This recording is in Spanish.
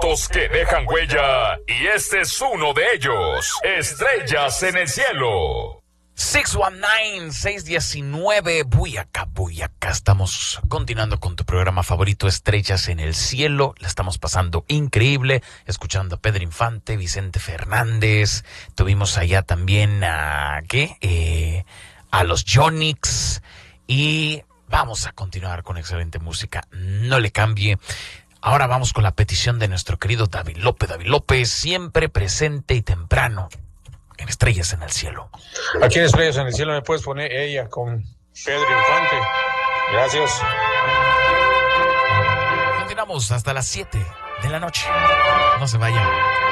Momentos que dejan huella, y este es uno de ellos. Estrellas en el cielo. 619-619, Buyaca. Estamos continuando con tu programa favorito, Estrellas en el Cielo. La estamos pasando increíble, escuchando a Pedro Infante, Vicente Fernández. Tuvimos allá también a los Yonix. Y vamos a continuar con excelente música. No le cambie. Ahora vamos con la petición de nuestro querido David López. David López, siempre presente y temprano en Estrellas en el Cielo. Aquí en Estrellas en el Cielo me puedes poner ella con Pedro Infante. Gracias. Continuamos hasta las 7 de la noche. No se vayan.